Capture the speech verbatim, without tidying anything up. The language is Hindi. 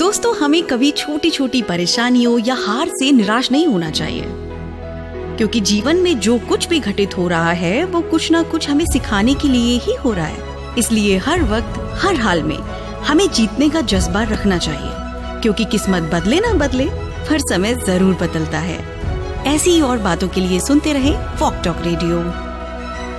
दोस्तों, हमें कभी छोटी छोटी परेशानियों या हार से निराश नहीं होना चाहिए, क्योंकि जीवन में जो कुछ भी घटित हो रहा है वो कुछ ना कुछ हमें सिखाने के लिए ही हो रहा है। इसलिए हर वक्त हर हाल में हमें जीतने का जज्बा रखना चाहिए, क्योंकि किस्मत बदले ना बदले पर समय जरूर बदलता है। ऐसी ही और बातों के लिए सुनते रहे फॉक टॉक रेडियो।